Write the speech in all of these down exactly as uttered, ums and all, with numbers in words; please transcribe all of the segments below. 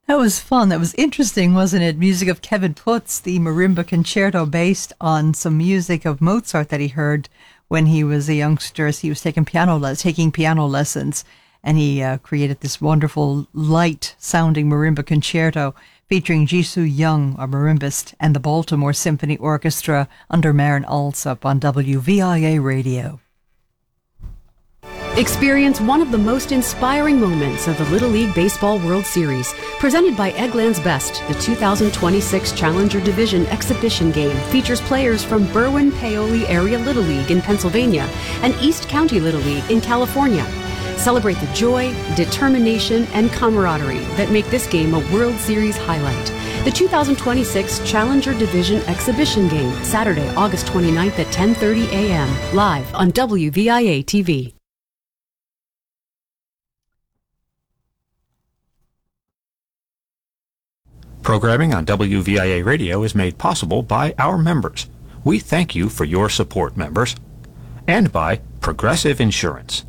That was fun. That was interesting, wasn't it? Music of Kevin Putz, the marimba concerto based on some music of Mozart that he heard when he was a youngster as he was taking piano le- taking piano lessons. And he uh, created this wonderful, light-sounding marimba concerto featuring Jisoo Young, a marimbist, and the Baltimore Symphony Orchestra under Maren Alsop on W V I A Radio. Experience one of the most inspiring moments of the Little League Baseball World Series, presented by Eggland's Best. The two thousand twenty-six Challenger Division exhibition game features players from Berwyn-Paoli Area Little League in Pennsylvania and East County Little League in California. Celebrate the joy, determination, and camaraderie that make this game a World Series highlight. The two thousand twenty-six Challenger Division exhibition game, Saturday, August twenty-ninth at ten thirty a.m., live on W V I A T V. Programming on W V I A Radio is made possible by our members. We thank you for your support, members. And by Progressive Insurance.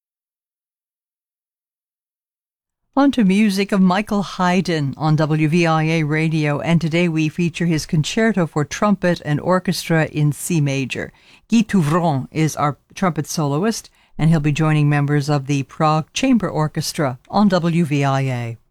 On to music of Michael Haydn on W V I A Radio, and today we feature his concerto for trumpet and orchestra in C major. Guy Touvron is our trumpet soloist, and he'll be joining members of the Prague Chamber Orchestra on W V I A.